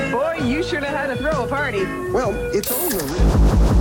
Boy, you sure know how to throw a party. Well, it's all the